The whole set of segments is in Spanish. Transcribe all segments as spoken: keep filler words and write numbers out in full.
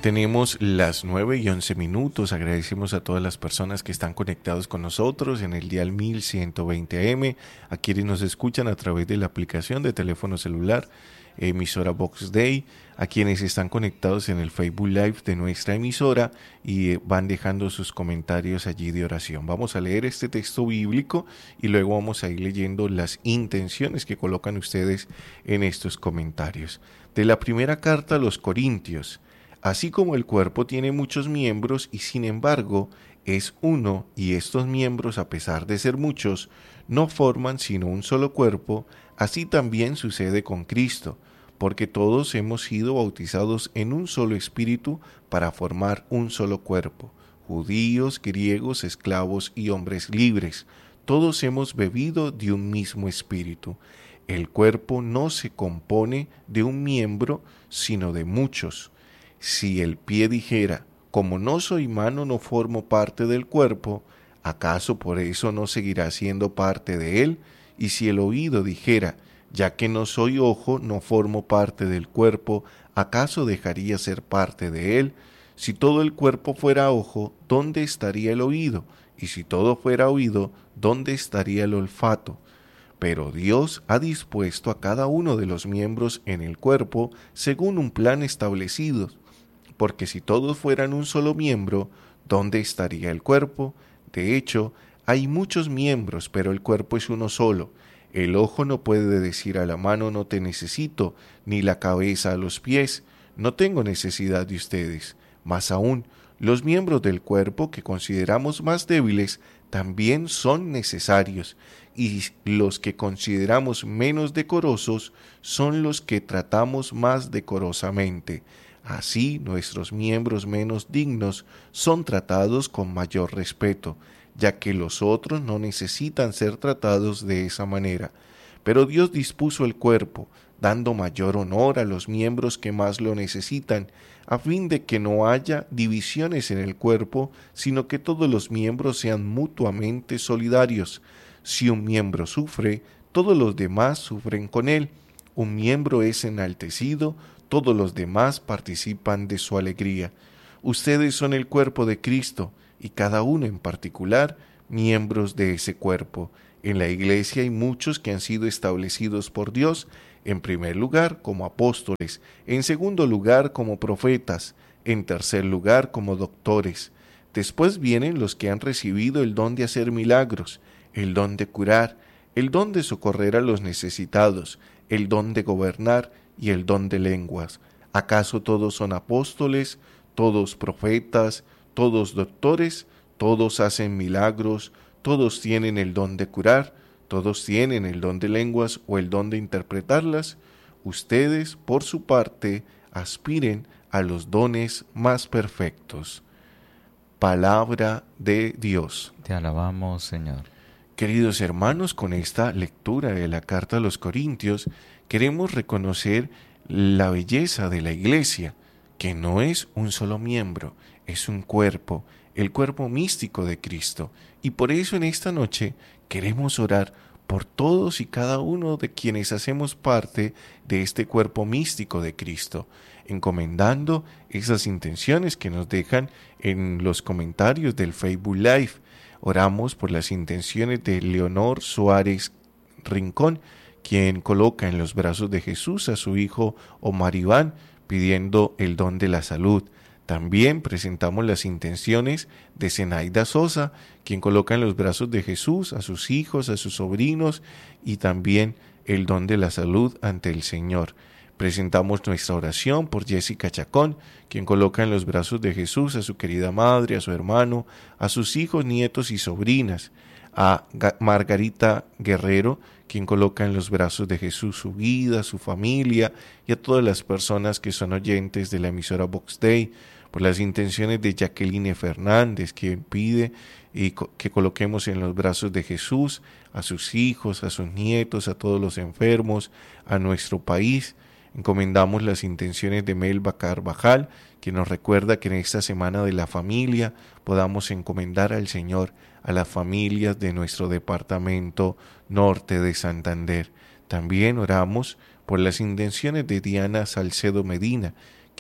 Tenemos las nueve y once minutos. Agradecemos a todas las personas que están conectados con nosotros en el dial mil ciento veinte A M, a quienes nos escuchan a través de la aplicación de teléfono celular, emisora Vox Day, a quienes están conectados en el Facebook Live de nuestra emisora y van dejando sus comentarios allí de oración. Vamos a leer este texto bíblico y luego vamos a ir leyendo las intenciones que colocan ustedes en estos comentarios. De la primera carta a los Corintios: así como el cuerpo tiene muchos miembros y sin embargo es uno, y estos miembros, a pesar de ser muchos, no forman sino un solo cuerpo, así también sucede con Cristo, porque todos hemos sido bautizados en un solo espíritu para formar un solo cuerpo, judíos, griegos, esclavos y hombres libres. Todos hemos bebido de un mismo espíritu. El cuerpo no se compone de un miembro, sino de muchos. Si el pie dijera, como no soy mano, no formo parte del cuerpo, ¿acaso por eso no seguirá siendo parte de él? Y si el oído dijera, ya que no soy ojo, no formo parte del cuerpo, ¿acaso dejaría ser parte de él? Si todo el cuerpo fuera ojo, ¿dónde estaría el oído? Y si todo fuera oído, ¿dónde estaría el olfato? Pero Dios ha dispuesto a cada uno de los miembros en el cuerpo según un plan establecido. Porque si todos fueran un solo miembro, ¿dónde estaría el cuerpo? De hecho, hay muchos miembros, pero el cuerpo es uno solo. El ojo no puede decir a la mano, no te necesito, ni la cabeza a los pies, no tengo necesidad de ustedes. Más aún, los miembros del cuerpo que consideramos más débiles también son necesarios, y los que consideramos menos decorosos son los que tratamos más decorosamente. Así, nuestros miembros menos dignos son tratados con mayor respeto, ya que los otros no necesitan ser tratados de esa manera. Pero Dios dispuso el cuerpo, dando mayor honor a los miembros que más lo necesitan, a fin de que no haya divisiones en el cuerpo, sino que todos los miembros sean mutuamente solidarios. Si un miembro sufre, todos los demás sufren con él. Un miembro es enaltecido, todos los demás participan de su alegría. Ustedes son el cuerpo de Cristo, y cada uno en particular, miembros de ese cuerpo. En la iglesia hay muchos que han sido establecidos por Dios, en primer lugar como apóstoles, en segundo lugar como profetas, en tercer lugar como doctores. Después vienen los que han recibido el don de hacer milagros, el don de curar, el don de socorrer a los necesitados, el don de gobernar y el don de lenguas. ¿Acaso todos son apóstoles, todos profetas, todos doctores, todos hacen milagros, todos tienen el don de curar, todos tienen el don de lenguas o el don de interpretarlas? Ustedes, por su parte, aspiren a los dones más perfectos. Palabra de Dios. Te alabamos, Señor. Queridos hermanos, con esta lectura de la carta a los Corintios, queremos reconocer la belleza de la iglesia, que no es un solo miembro, es un cuerpo, el cuerpo místico de Cristo. Y por eso en esta noche queremos orar por todos y cada uno de quienes hacemos parte de este cuerpo místico de Cristo, encomendando esas intenciones que nos dejan en los comentarios del Facebook Live. Oramos por las intenciones de Leonor Suárez Rincón, quien coloca en los brazos de Jesús a su hijo Omar Iván, pidiendo el don de la salud. También presentamos las intenciones de Zenaida Sosa, quien coloca en los brazos de Jesús a sus hijos, a sus sobrinos, y también el don de la salud ante el Señor. Presentamos nuestra oración por Jessica Chacón, quien coloca en los brazos de Jesús a su querida madre, a su hermano, a sus hijos, nietos y sobrinas. A Margarita Guerrero, quien coloca en los brazos de Jesús su vida, su familia y a todas las personas que son oyentes de la emisora Vox Day, por las intenciones de Jacqueline Fernández, quien pide y que coloquemos en los brazos de Jesús a sus hijos, a sus nietos, a todos los enfermos, a nuestro país. Encomendamos las intenciones de Melba Carvajal, que nos recuerda que en esta semana de la familia podamos encomendar al Señor a las familias de nuestro departamento norte de Santander. También oramos por las intenciones de Diana Salcedo Medina,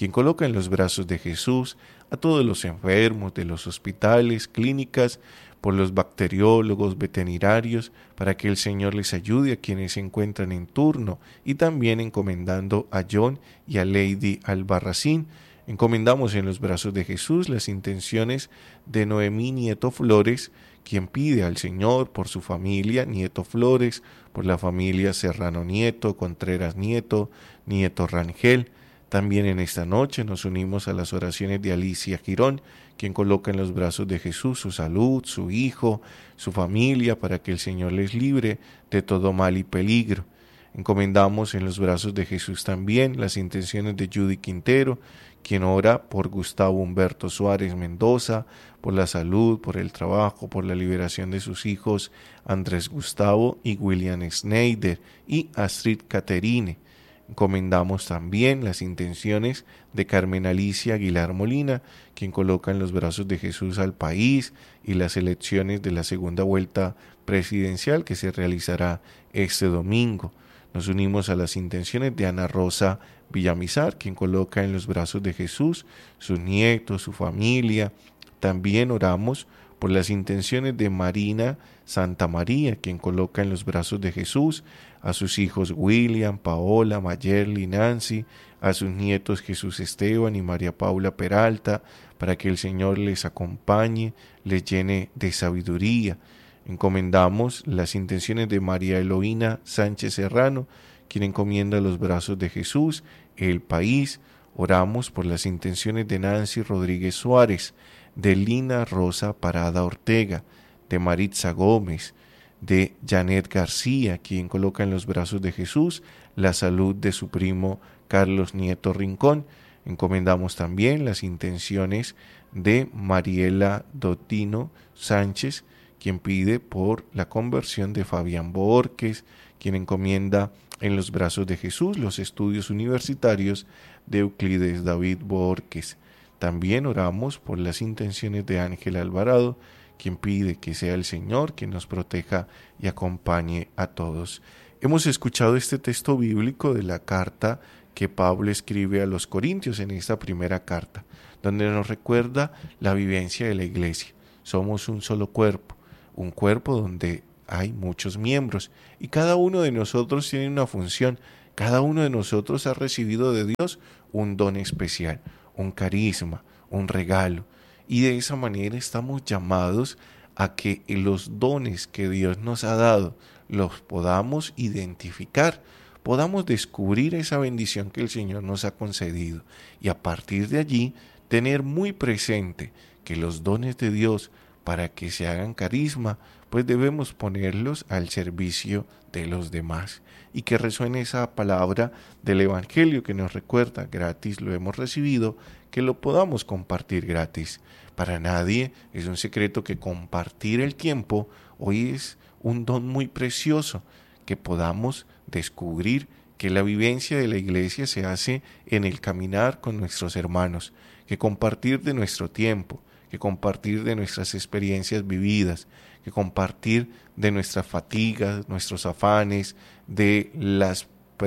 quien coloca en los brazos de Jesús a todos los enfermos de los hospitales, clínicas, por los bacteriólogos, veterinarios, para que el Señor les ayude a quienes se encuentran en turno, y también encomendando a John y a Lady Albarracín. Encomendamos en los brazos de Jesús las intenciones de Noemí Nieto Flores, quien pide al Señor por su familia Nieto Flores, por la familia Serrano Nieto, Contreras Nieto, Nieto Rangel. También en esta noche nos unimos a las oraciones de Alicia Girón, quien coloca en los brazos de Jesús su salud, su hijo, su familia, para que el Señor les libre de todo mal y peligro. Encomendamos en los brazos de Jesús también las intenciones de Judy Quintero, quien ora por Gustavo Humberto Suárez Mendoza, por la salud, por el trabajo, por la liberación de sus hijos Andrés Gustavo y William Schneider y Astrid Caterine. Encomendamos también las intenciones de Carmen Alicia Aguilar Molina, quien coloca en los brazos de Jesús al país y las elecciones de la segunda vuelta presidencial que se realizará este domingo. Nos unimos a las intenciones de Ana Rosa Villamizar, quien coloca en los brazos de Jesús sus nietos, su familia. También oramos por las intenciones de Marina Santa María, quien coloca en los brazos de Jesús a sus hijos William, Paola, Mayerly, Nancy, a sus nietos Jesús Esteban y María Paula Peralta, para que el Señor les acompañe, les llene de sabiduría. Encomendamos las intenciones de María Eloína Sánchez Serrano, quien encomienda los brazos de Jesús, el país. Oramos por las intenciones de Nancy Rodríguez Suárez, de Lina Rosa Parada Ortega, de Maritza Gómez, de Janet García, quien coloca en los brazos de Jesús la salud de su primo Carlos Nieto Rincón. Encomendamos también las intenciones de Mariela Dotino Sánchez, quien pide por la conversión de Fabián Borges, quien encomienda en los brazos de Jesús los estudios universitarios de Euclides David Borges. También oramos por las intenciones de Ángela Alvarado, quien pide que sea el Señor quien nos proteja y acompañe a todos. Hemos escuchado este texto bíblico de la carta que Pablo escribe a los Corintios en esta primera carta, donde nos recuerda la vivencia de la iglesia. Somos un solo cuerpo, un cuerpo donde hay muchos miembros y cada uno de nosotros tiene una función. Cada uno de nosotros ha recibido de Dios un don especial, un carisma, un regalo, y de esa manera estamos llamados a que los dones que Dios nos ha dado los podamos identificar, podamos descubrir esa bendición que el Señor nos ha concedido, y a partir de allí tener muy presente que los dones de Dios, para que se hagan carisma, pues debemos ponerlos al servicio de los demás, y que resuene esa palabra del Evangelio que nos recuerda: gratis lo hemos recibido, que lo podamos compartir gratis. Para nadie es un secreto que compartir el tiempo hoy es un don muy precioso, que podamos descubrir que la vivencia de la iglesia se hace en el caminar con nuestros hermanos, que compartir de nuestro tiempo, que compartir de nuestras experiencias vividas, que compartir de nuestras fatigas, nuestros afanes, de las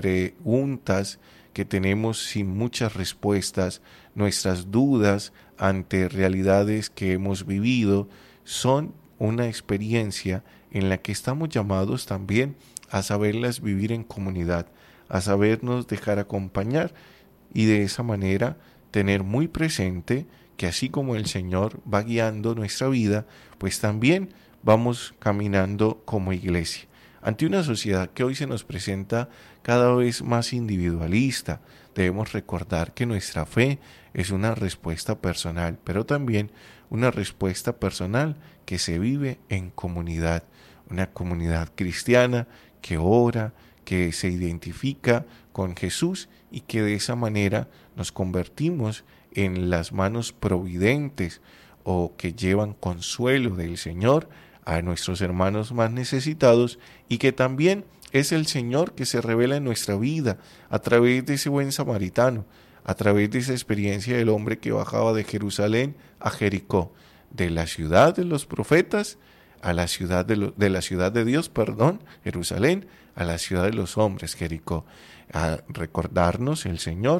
preguntas que tenemos sin muchas respuestas, nuestras dudas ante realidades que hemos vivido, son una experiencia en la que estamos llamados también a saberlas vivir en comunidad, a sabernos dejar acompañar, y de esa manera tener muy presente que así como el Señor va guiando nuestra vida, pues también vamos caminando como iglesia. Ante una sociedad que hoy se nos presenta cada vez más individualista, debemos recordar que nuestra fe es una respuesta personal, pero también una respuesta personal que se vive en comunidad, una comunidad cristiana que ora, que se identifica con Jesús y que de esa manera nos convertimos en las manos providentes o que llevan consuelo del Señor a nuestros hermanos más necesitados, y que también es el Señor que se revela en nuestra vida a través de ese buen samaritano, a través de esa experiencia del hombre que bajaba de Jerusalén a Jericó, de la ciudad de los profetas a la ciudad de, lo, de la ciudad de Dios, perdón, Jerusalén, a la ciudad de los hombres, Jericó. A recordarnos el Señor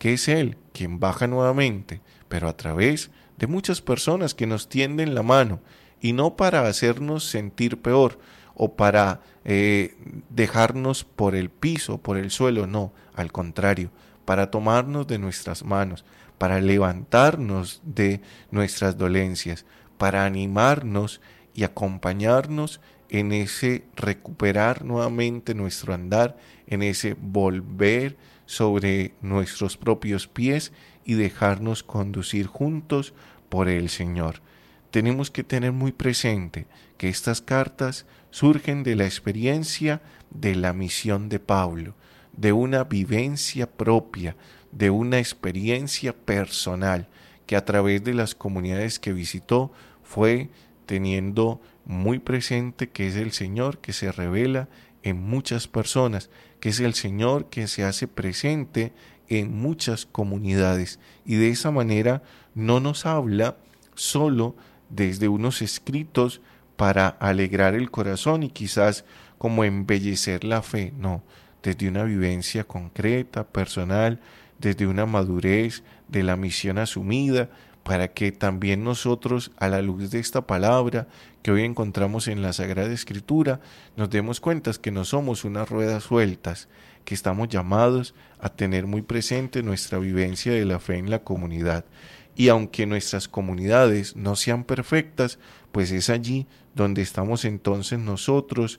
que es Él quien baja nuevamente, pero a través de muchas personas que nos tienden la mano, y no para hacernos sentir peor o para eh, dejarnos por el piso, por el suelo, no, al contrario, para tomarnos de nuestras manos, para levantarnos de nuestras dolencias, para animarnos y acompañarnos en ese recuperar nuevamente nuestro andar, en ese volver sobre nuestros propios pies y dejarnos conducir juntos por el Señor. Tenemos que tener muy presente que estas cartas surgen de la experiencia de la misión de Pablo, de una vivencia propia, de una experiencia personal que a través de las comunidades que visitó fue teniendo muy presente que es el Señor que se revela en muchas personas, que es el Señor que se hace presente en muchas comunidades, y de esa manera no nos habla solo desde unos escritos para alegrar el corazón y quizás como embellecer la fe, no, desde una vivencia concreta, personal, desde una madurez de la misión asumida, para que también nosotros, a la luz de esta palabra que hoy encontramos en la Sagrada Escritura, nos demos cuenta que no somos unas ruedas sueltas, que estamos llamados a tener muy presente nuestra vivencia de la fe en la comunidad. Y aunque nuestras comunidades no sean perfectas, pues es allí donde estamos entonces nosotros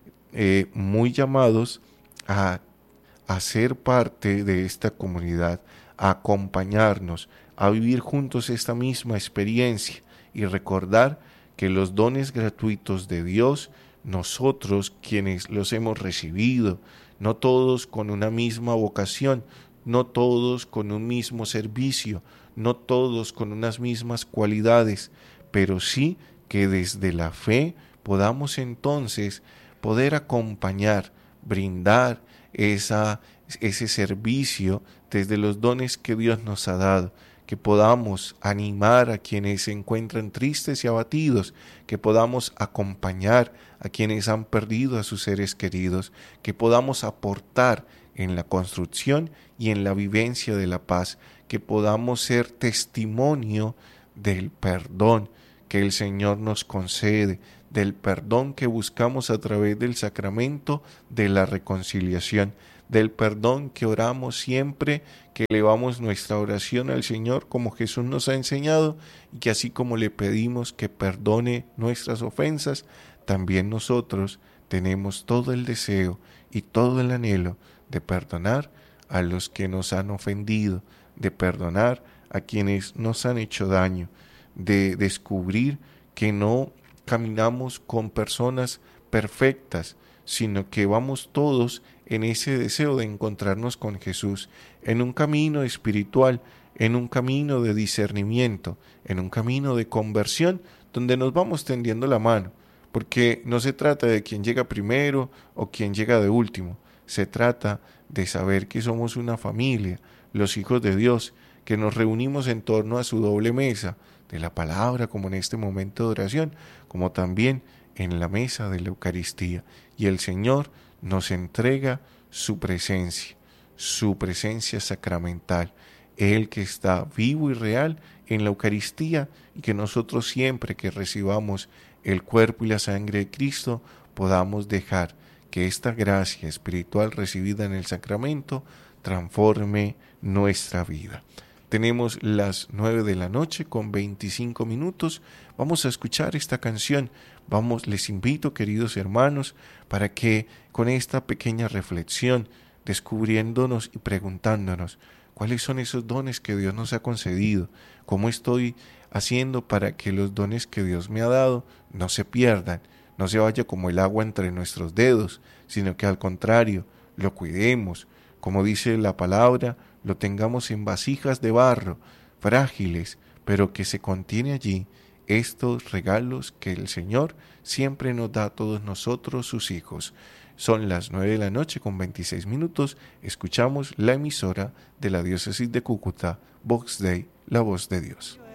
eh, muy llamados a, a ser parte de esta comunidad, a acompañarnos, a vivir juntos esta misma experiencia y recordar que los dones gratuitos de Dios, nosotros quienes los hemos recibido, no todos con una misma vocación, no todos con un mismo servicio, no todos con unas mismas cualidades, pero sí que desde la fe podamos entonces poder acompañar, brindar esa, ese servicio desde los dones que Dios nos ha dado, que podamos animar a quienes se encuentran tristes y abatidos, que podamos acompañar a quienes han perdido a sus seres queridos, que podamos aportar en la construcción y en la vivencia de la paz, que podamos ser testimonio del perdón que el Señor nos concede, del perdón que buscamos a través del sacramento de la reconciliación, del perdón que oramos siempre, que elevamos nuestra oración al Señor como Jesús nos ha enseñado, y que así como le pedimos que perdone nuestras ofensas, también nosotros tenemos todo el deseo y todo el anhelo de perdonar a los que nos han ofendido, de perdonar a quienes nos han hecho daño, de descubrir que no caminamos con personas perfectas, sino que vamos todos en ese deseo de encontrarnos con Jesús, en un camino espiritual, en un camino de discernimiento, en un camino de conversión, donde nos vamos tendiendo la mano, porque no se trata de quién llega primero o quién llega de último, se trata de saber que somos una familia, los hijos de Dios, que nos reunimos en torno a su doble mesa, de la palabra como en este momento de oración, como también en la mesa de la Eucaristía, y el Señor nos entrega su presencia, su presencia sacramental, Él que está vivo y real en la Eucaristía, y que nosotros siempre que recibamos el cuerpo y la sangre de Cristo podamos dejar que esta gracia espiritual recibida en el sacramento transforme nuestra vida. Tenemos las nueve de la noche con veinticinco minutos. Vamos a escuchar esta canción. Vamos, les invito, queridos hermanos, para que con esta pequeña reflexión, descubriéndonos y preguntándonos cuáles son esos dones que Dios nos ha concedido, cómo estoy haciendo para que los dones que Dios me ha dado no se pierdan, no se vaya como el agua entre nuestros dedos, sino que al contrario, lo cuidemos, como dice la palabra, lo tengamos en vasijas de barro, frágiles, pero que se contiene allí estos regalos que el Señor siempre nos da a todos nosotros, sus hijos. Son las nueve de la noche con veintiséis minutos, escuchamos la emisora de la Diócesis de Cúcuta, Vox Dei, la voz de Dios.